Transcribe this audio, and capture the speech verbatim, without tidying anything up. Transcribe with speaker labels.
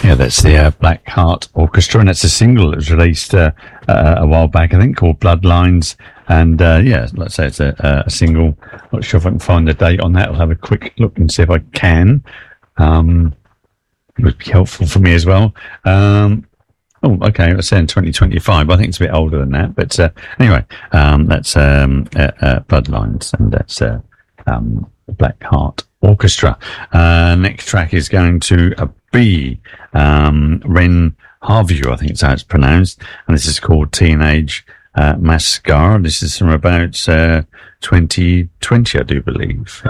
Speaker 1: Yeah, that's the uh, Black Heart Orchestra, and that's a single that was released uh, uh, a while back, I think, called Bloodlines. And uh, yeah, let's say it's a, a single. Not sure if I can find the date on that. I'll have a quick look and see if I can. Um, it would be helpful for me as well. Um, oh, okay, it's in twenty twenty-five. I think it's a bit older than that. But uh, anyway, um, that's um, uh, uh, Bloodlines, and that's uh, um, Black Heart Orchestra. Uh, next track is going to uh, be um, Ren Harview, I think it's how it's pronounced, and this is called Teenage uh, Mascara. This is from about uh, twenty twenty, I do believe.